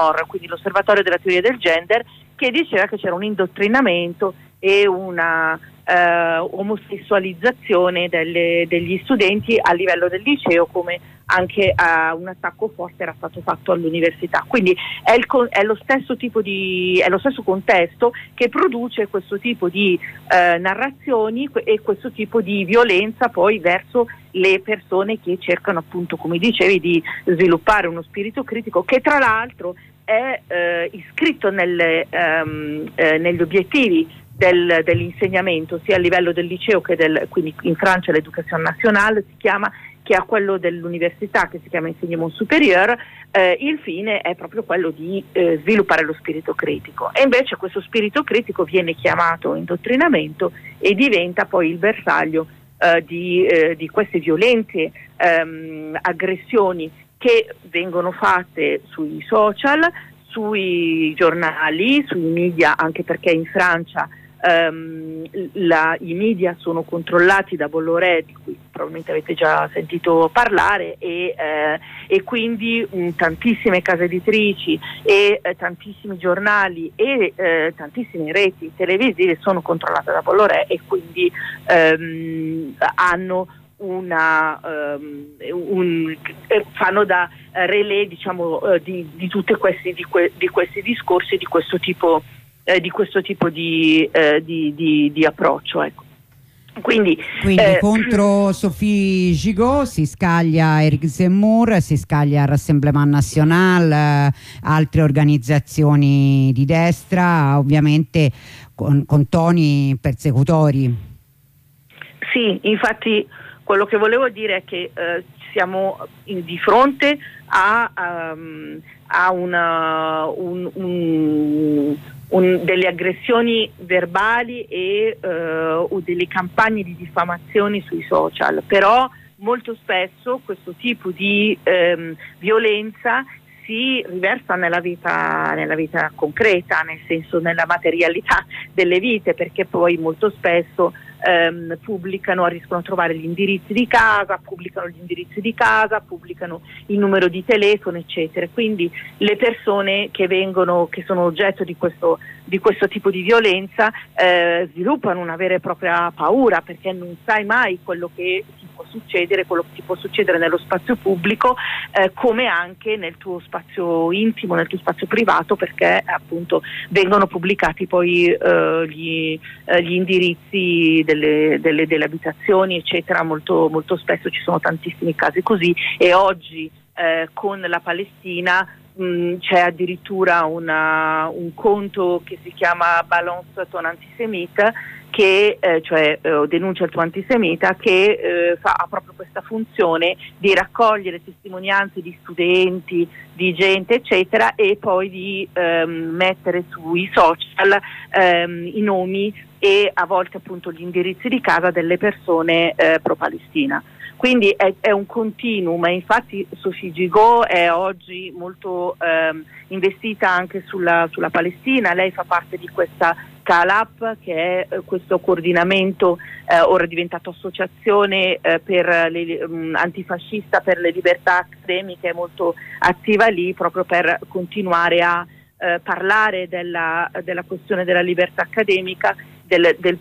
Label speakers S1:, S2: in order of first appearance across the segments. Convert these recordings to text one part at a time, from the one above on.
S1: quindi l'Osservatorio della teoria del gender, che diceva che c'era un indottrinamento e una omosessualizzazione degli studenti a livello del liceo, come anche un attacco forte era stato fatto all'università. Quindi è lo stesso contesto che produce questo tipo di narrazioni e questo tipo di violenza poi verso le persone che cercano, appunto, come dicevi, di sviluppare uno spirito critico, che tra l'altro è iscritto negli obiettivi dell'insegnamento, sia a livello del liceo quindi in Francia l'Education nationale si chiama, che a quello dell'università, che si chiama Enseignement supérieur. Il fine è proprio quello di sviluppare lo spirito critico, e invece questo spirito critico viene chiamato indottrinamento e diventa poi il bersaglio di queste violente aggressioni che vengono fatte sui social, sui giornali, sui media, anche perché in Francia i media sono controllati da Bolloré, di cui probabilmente avete già sentito parlare, e quindi tantissime case editrici e tantissimi giornali e tantissime reti televisive sono controllate da Bolloré, e quindi hanno fanno da relè, diciamo, di tutti questi discorsi, di questo tipo di approccio, ecco. Quindi
S2: contro Sophie Gigot si scaglia Éric Zemmour, si scaglia il Rassemblement National, altre organizzazioni di destra, ovviamente con toni persecutori. Sì, infatti quello che volevo dire è che siamo di fronte a delle aggressioni verbali e delle campagne di diffamazioni sui social, però molto spesso questo tipo di violenza si riversa nella vita concreta, nel senso nella materialità delle vite, perché poi molto spesso riescono a trovare gli indirizzi di casa, pubblicano il numero di telefono, eccetera. Quindi le persone che sono oggetto di questo tipo di violenza sviluppano una vera e propria paura, perché non sai mai quello che ti può succedere nello spazio pubblico, come anche nel tuo spazio intimo, nel tuo spazio privato, perché appunto vengono pubblicati poi gli indirizzi delle abitazioni, eccetera. Molto, molto spesso ci sono tantissimi casi così, e oggi con la Palestina c'è addirittura un conto che si chiama Balance ton antisemita, che denuncia il tuo antisemita, che ha proprio questa funzione di raccogliere testimonianze di studenti, di gente, eccetera, e poi di mettere sui social i nomi e a volte appunto gli indirizzi di casa delle persone pro-Palestina. Quindi è un continuum, e infatti Sophie Gigot è oggi molto investita anche sulla Palestina. Lei fa parte di questa CALAP, che è questo coordinamento, ora è diventato associazione antifascista per le libertà accademiche, è molto attiva lì proprio per continuare a parlare della questione della libertà accademica, del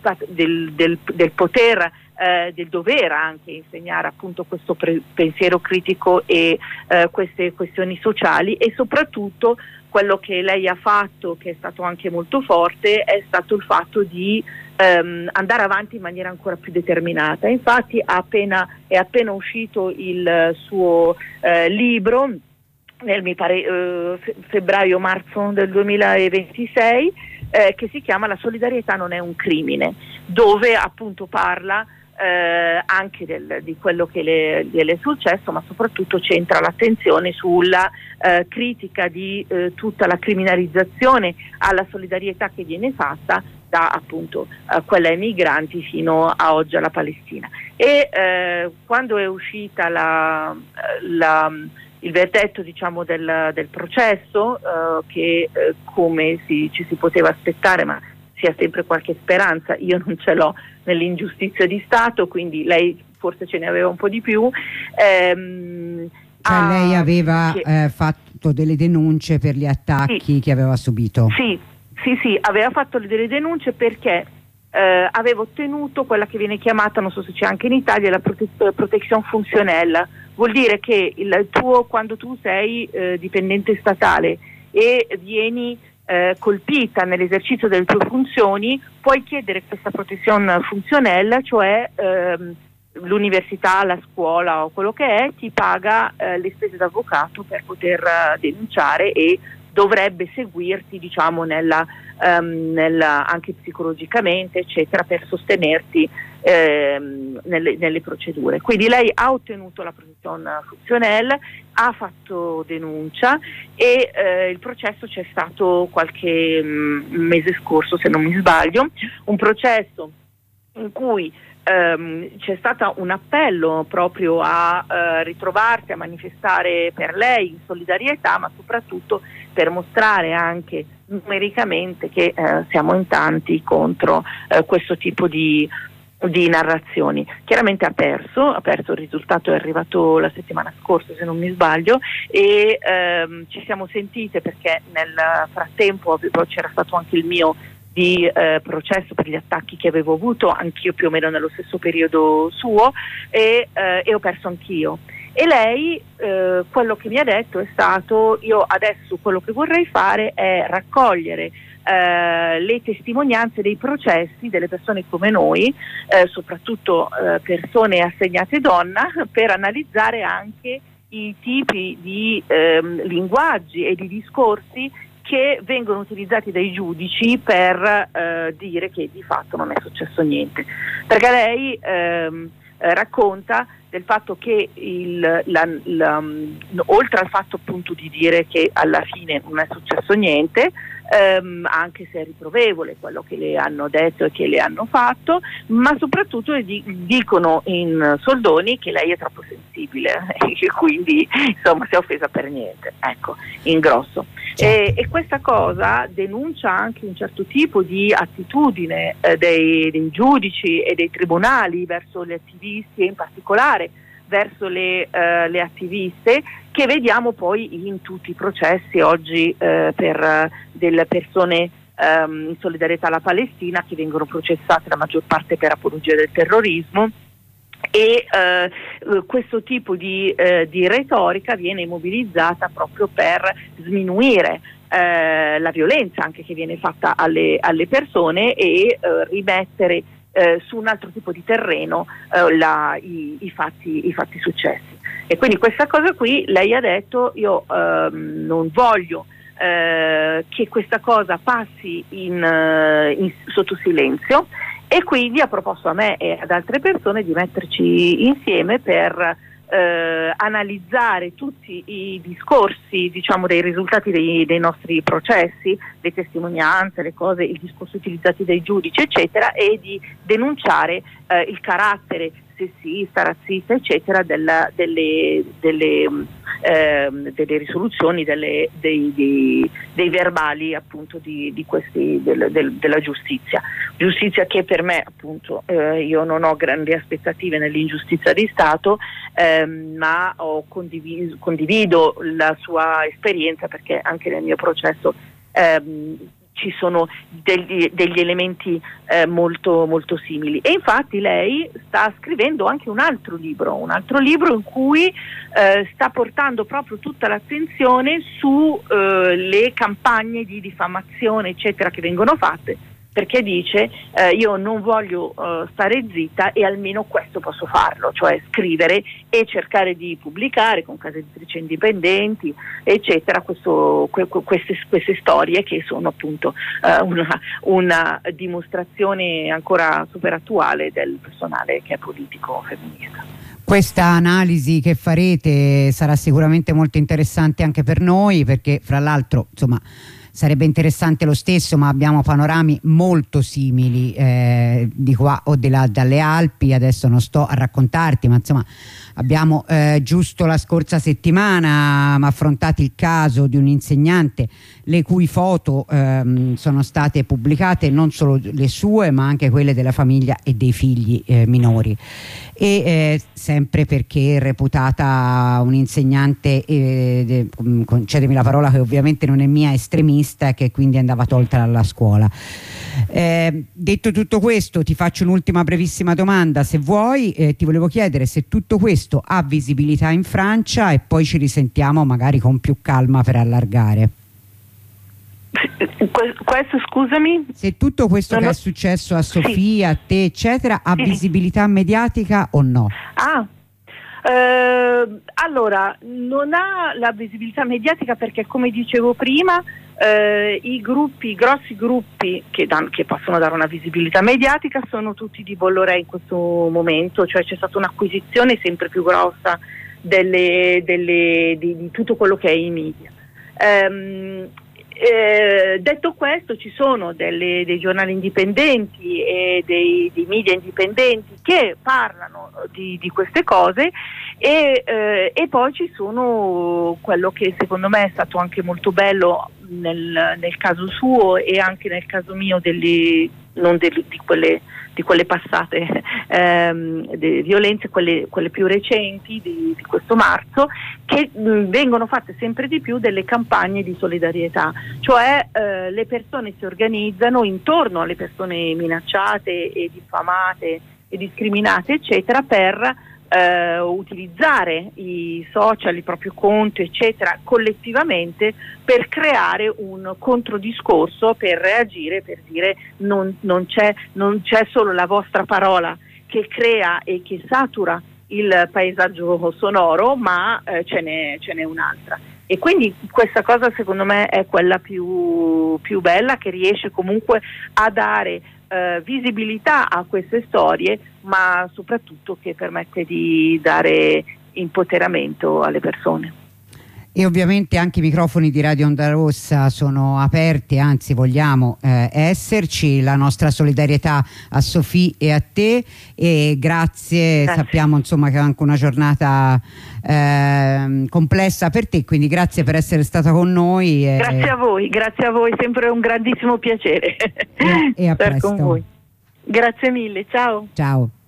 S2: poter, del dover anche insegnare appunto questo pensiero critico e queste questioni sociali. E soprattutto quello che lei ha fatto, che è stato anche molto forte, è stato il fatto di andare avanti in maniera ancora più determinata. Infatti è appena uscito il suo libro nel febbraio-marzo del 2026, che si chiama La solidarietà non è un crimine, dove appunto parla anche di quello che le è successo, ma soprattutto centra l'attenzione sulla critica di tutta la criminalizzazione alla solidarietà che viene fatta da appunto quella ai migranti fino a oggi alla Palestina. E quando è uscita il verdetto, diciamo, del processo, che come ci si poteva aspettare, ma sia sempre qualche speranza, io non ce l'ho nell'ingiustizia di Stato, quindi lei forse ce ne aveva un po' di più. Lei aveva
S3: fatto delle denunce per gli attacchi che aveva subito.
S2: Sì, aveva fatto delle denunce perché aveva ottenuto quella che viene chiamata, non so se c'è anche in Italia, la protezione funzionelle. Vuol dire che quando tu sei dipendente statale e vieni colpita nell'esercizio delle tue funzioni, puoi chiedere questa protezione funzionelle, cioè l'università, la scuola o quello che è ti paga le spese d'avvocato per poter denunciare e dovrebbe seguirti, diciamo, anche psicologicamente, eccetera, per sostenerti nelle procedure. Quindi lei ha ottenuto la protezione funzionelle, ha fatto denuncia e il processo c'è stato qualche mese scorso, se non mi sbaglio, un processo in cui c'è stato un appello proprio a ritrovarsi, a manifestare per lei in solidarietà, ma soprattutto per mostrare anche numericamente che siamo in tanti contro questo tipo di narrazioni. Chiaramente ha perso, il risultato è arrivato la settimana scorsa, se non mi sbaglio, e ci siamo sentite perché nel frattempo c'era stato anche il mio di processo per gli attacchi che avevo avuto, anch'io più o meno nello stesso periodo suo, e ho perso anch'io. E lei quello che mi ha detto è stato: io adesso quello che vorrei fare è raccogliere le testimonianze dei processi delle persone come noi, soprattutto persone assegnate donna, per analizzare anche i tipi di linguaggi e di discorsi che vengono utilizzati dai giudici per dire che di fatto non è successo niente. Perché lei racconta del fatto che oltre al fatto appunto di dire che alla fine non è successo niente, anche se è riprovevole quello che le hanno detto e che le hanno fatto, ma soprattutto dicono in soldoni che lei è troppo sensibile e quindi insomma si è offesa per niente, ecco, in grosso. E questa cosa denuncia anche un certo tipo di attitudine dei giudici e dei tribunali verso gli attivisti e in particolare verso le attiviste, che vediamo poi in tutti i processi oggi per delle persone in solidarietà alla Palestina che vengono processate la maggior parte per apologia del terrorismo. E questo tipo di retorica viene mobilizzata proprio per sminuire la violenza anche che viene fatta alle persone e rimettere su un altro tipo di terreno i fatti successi. E quindi questa cosa qui lei ha detto: io non voglio che questa cosa passi sotto silenzio, e quindi ha proposto a me e ad altre persone di metterci insieme per analizzare tutti i discorsi, diciamo, dei risultati dei nostri processi, le testimonianze, le cose, i discorsi utilizzati dai giudici, eccetera, e di denunciare il carattere sessista, razzista, eccetera, delle risoluzioni, dei verbali appunto di questi della giustizia che per me appunto io non ho grandi aspettative nell'ingiustizia di Stato, ma condivido la sua esperienza, perché anche nel mio processo ci sono degli elementi molto, molto simili. E infatti lei sta scrivendo anche un altro libro in cui sta portando proprio tutta l'attenzione su le campagne di diffamazione, eccetera, che vengono fatte, perché dice io non voglio stare zitta e almeno questo posso farlo, cioè scrivere e cercare di pubblicare con case editrici indipendenti, eccetera, queste storie che sono appunto una dimostrazione ancora super attuale del personale che è politico femminista.
S3: Questa analisi che farete sarà sicuramente molto interessante anche per noi, perché fra l'altro insomma sarebbe interessante lo stesso, ma abbiamo panorami molto simili di qua o di là dalle Alpi. Adesso non sto a raccontarti, ma insomma abbiamo giusto la scorsa settimana affrontato il caso di un insegnante le cui foto sono state pubblicate, non solo le sue ma anche quelle della famiglia e dei figli minori, e sempre perché è reputata un insegnante, concedemi la parola che ovviamente non è mia, estremista, e che quindi andava tolta dalla scuola. Detto tutto questo, ti faccio un'ultima brevissima domanda, se vuoi. Ti volevo chiedere se tutto questo ha visibilità in Francia, e poi ci risentiamo magari con più calma per allargare.
S2: Questo, scusami?
S3: Se tutto questo che è successo a Sofia, a te eccetera, ha visibilità mediatica o no?
S2: Allora, non ha la visibilità mediatica perché, come dicevo prima, i grossi gruppi che possono dare una visibilità mediatica sono tutti di Bolloré in questo momento, cioè c'è stata un'acquisizione sempre più grossa di tutto quello che è i media. Detto questo, ci sono dei giornali indipendenti e dei media indipendenti che parlano di queste cose, e poi ci sono quello che secondo me è stato anche molto bello nel caso suo e anche nel caso mio, non di quelle passate violenze, quelle più recenti di questo marzo, che vengono fatte sempre di più delle campagne di solidarietà, cioè le persone si organizzano intorno alle persone minacciate e diffamate e discriminate eccetera, per utilizzare i social, il proprio conto eccetera collettivamente, per creare un controdiscorso, per reagire, per dire non c'è solo la vostra parola che crea e che satura il paesaggio sonoro, ma ce n'è un'altra. E quindi questa cosa secondo me è quella più bella, che riesce comunque a dare visibilità a queste storie, ma soprattutto che permette di dare empoderamento alle persone.
S3: E ovviamente anche i microfoni di Radio Onda Rossa sono aperti, anzi vogliamo esserci. La nostra solidarietà a Sofì e a te, e grazie. Sappiamo insomma che è anche una giornata complessa per te, quindi grazie per essere stata con noi.
S2: Grazie a voi, sempre un grandissimo piacere
S3: e a presto.
S2: con voi. Grazie mille, ciao.
S3: Ciao.